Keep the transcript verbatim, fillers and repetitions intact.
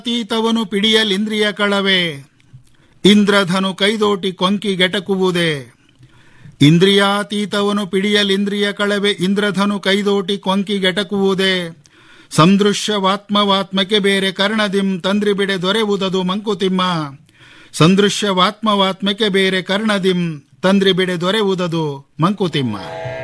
ತೀತವನು ಪಿಡಿಯಲಿಂದ್ರಿಯ ಕಳವೆ, ಇಂದ್ರಧನು ಕೈದೋಟಿ ಕೊಂಕಿ ಗೆಟಕುವುದೇ. ಇಂದ್ರಿಯಾತೀತವನು ಪಿಡಿಯಲಿಂದ್ರಿಯ ಕಳವೆ, ಇಂದ್ರಧನು ಕೈದೋಟಿ ಕೊಂಕಿ ಗೆಟಕುವುದೇ. ಸಂದೃಶ್ಯವಾತ್ಮವಾತ್ಮಕ್ಕೆ ಬೇರೆ ಕರ್ಣದಿಂ, ತಂದ್ರಿ ಬಿಡೆ ದೊರೆವುದದು ಮಂಕುತಿಮ್ಮ. ಸಂದೃಶ್ಯವಾತ್ಮವಾತ್ಮಕ್ಕೆ ಬೇರೆ ಕರ್ಣದಿಂ, ತಂದ್ರಿ ಬಿಡೆ ದೊರೆವುದದು ಮಂಕುತಿಮ್ಮ.